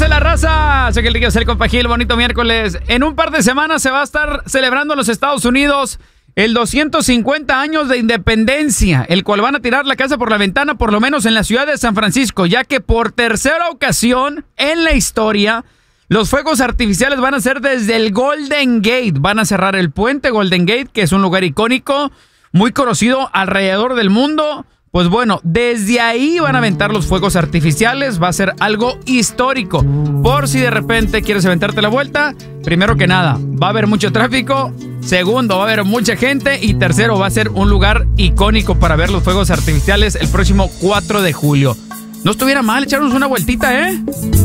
hace la raza? Soy el Ricky, el compa Gil, bonito miércoles. En un par de semanas se va a estar celebrando en los Estados Unidos el 250 años de independencia, el cual van a tirar la casa por la ventana, por lo menos en la ciudad de San Francisco, ya que por tercera ocasión en la historia, los fuegos artificiales van a ser desde el Golden Gate. Van a cerrar el puente Golden Gate, que es un lugar icónico, muy conocido alrededor del mundo. Pues bueno, desde ahí van a aventar los fuegos artificiales. Va a ser algo histórico. Por si de repente quieres aventarte la vuelta, primero que nada, va a haber mucho tráfico. Segundo, va a haber mucha gente. Y tercero, va a ser un lugar icónico para ver los fuegos artificiales el próximo 4 de julio. No estuviera mal echarnos una vueltita, ¿eh?